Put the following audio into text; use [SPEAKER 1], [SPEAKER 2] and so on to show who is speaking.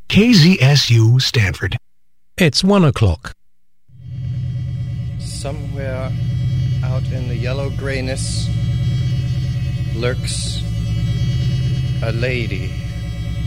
[SPEAKER 1] KZSU Stanford.
[SPEAKER 2] It's 1 o'clock.
[SPEAKER 3] Somewhere out in the yellow grayness lurks a lady.